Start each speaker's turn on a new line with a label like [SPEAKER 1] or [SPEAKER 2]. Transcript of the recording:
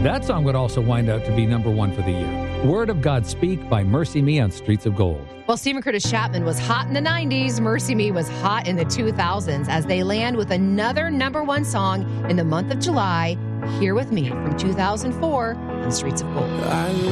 [SPEAKER 1] That song would also wind up to be number one for the year. Word of God Speak by Mercy Me on Streets of Gold.
[SPEAKER 2] Well, Stephen Curtis Chapman was hot in the 90s. Mercy Me was hot in the 2000s as they land with another number one song in the month of July. Here With Me from 2004 on Streets of Gold.